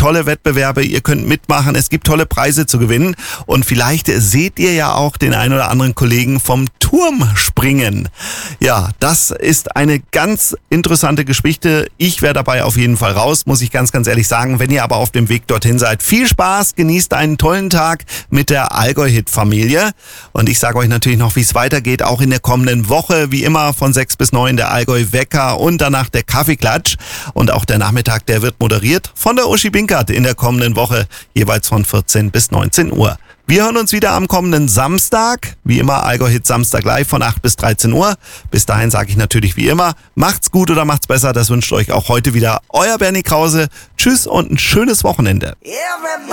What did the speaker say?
tolle Wettbewerbe, ihr könnt mitmachen, es gibt tolle Preise zu gewinnen und vielleicht seht ihr ja auch den ein oder anderen Kollegen vom Turm springen. Ja, das ist eine ganz interessante Geschichte. Ich wäre dabei auf jeden Fall raus, muss ich ganz ehrlich sagen. Wenn ihr aber auf dem Weg dorthin seid, viel Spaß, genießt einen tollen Tag mit der Allgäu-Hit-Familie. Und ich sage euch natürlich noch, wie es weitergeht, auch in der kommenden Woche. Wie immer von 6 bis 9 der Allgäu-Wecker und danach der Kaffeeklatsch. Und auch der Nachmittag, der wird moderiert von der Uschi Binkert in der kommenden Woche, jeweils von 14 bis 19 Uhr. Wir hören uns wieder am kommenden Samstag. Wie immer Allgäu-Hit Samstag live von 8 bis 13 Uhr. Bis dahin sage ich natürlich wie immer, macht's gut oder macht's besser. Das wünscht euch auch heute wieder euer Bernie Krause. Tschüss und ein schönes Wochenende.